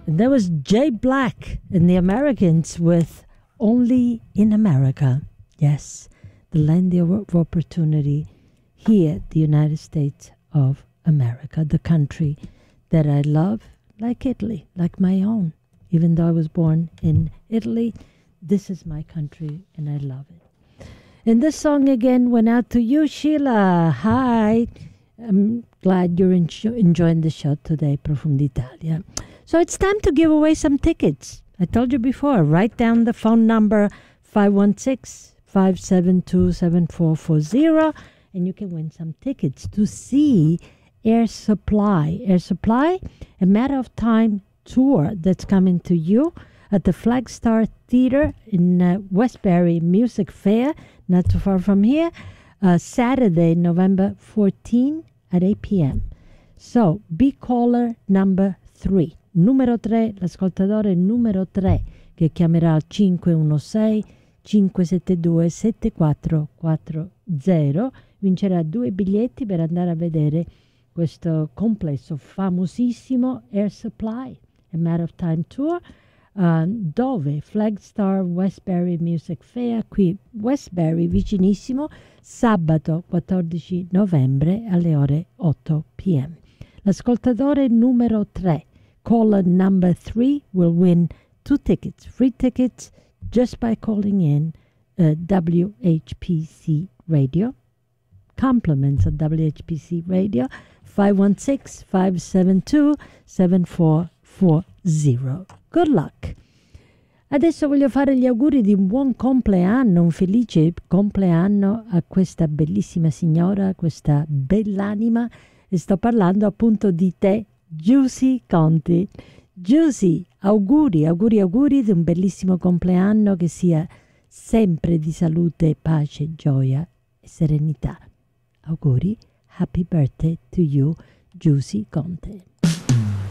And that was Jay Black and the Americans with Only in America. Yes, the land of opportunity here, the United States of America, the country that I love, like Italy, like my own. Even though I was born in Italy, this is my country and I love it. And this song again went out to you, Sheila. Hi. I'm glad you're enjoying the show today, Profonditalia. So it's time to give away some tickets. I told you before, write down the phone number 516-572-7440 and you can win some tickets to see Air Supply. Air Supply, a Matter of Time tour that's coming to you at the Flagstar Theater in Westbury Music Fair, not too far from here, Saturday, November 14 at 8 p.m. So, be caller number 3. Numero 3, l'ascoltatore numero 3 che chiamerà al 516-572-7440 vincerà 2 biglietti per andare a vedere questo complesso famosissimo Air Supply, a Matter of Time Tour, dove Flagstar Westbury Music Fair, qui Westbury vicinissimo, sabato 14 novembre alle ore 8 p.m. L'ascoltatore numero 3, caller number 3, will win 2 tickets, free tickets, just by calling in WHPC Radio. Compliments of WHPC Radio, 516-572-7440. Good luck. Adesso voglio fare gli auguri di un buon compleanno, un felice compleanno a questa bellissima signora, questa bell'anima, e sto parlando appunto di te, Giusy Conti. Giusy, auguri di un bellissimo compleanno, che sia sempre di salute, pace, gioia e serenità. Auguri, happy birthday to you, Giusy Conti.